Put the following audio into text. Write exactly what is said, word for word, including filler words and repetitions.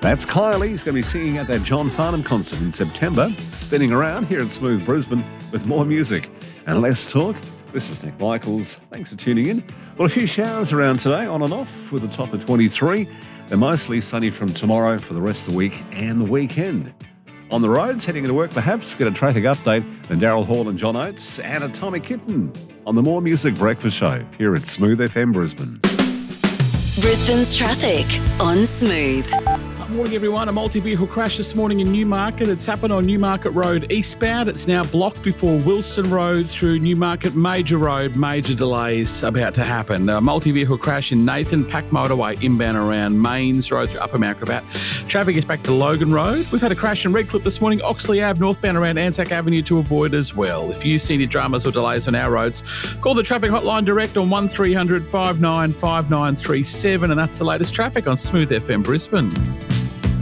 That's Kylie. He's going to be singing at that John Farnham concert in September. Spinning around here at Smooth Brisbane with more music and less talk. This is Nick Michaels. Thanks for tuning in. Well, a few showers around today, on and off, with a top of twenty-three. They're mostly sunny from tomorrow for the rest of the week and the weekend. On the roads, heading into work perhaps, get a traffic update. Then Daryl Hall and John Oates and Atomic Kitten on the More Music Breakfast Show here at Smooth F M Brisbane. Brisbane's traffic on Smooth. Good morning, everyone. A multi-vehicle crash this morning in Newmarket. It's happened on Newmarket Road eastbound. It's now blocked before Wilston Road through Newmarket Major Road. Major delays about to happen. A multi-vehicle crash in Nathan Pack Motorway inbound around Mains Road through Upper Mount Gravatt. Traffic is back to Logan Road. We've had a crash in Redcliffe this morning. Oxley Ave northbound around Anzac Avenue to avoid as well. If you see any dramas or delays on our roads, call the traffic hotline direct on one three hundred five nine five nine three seven, and that's the latest traffic on Smooth F M Brisbane.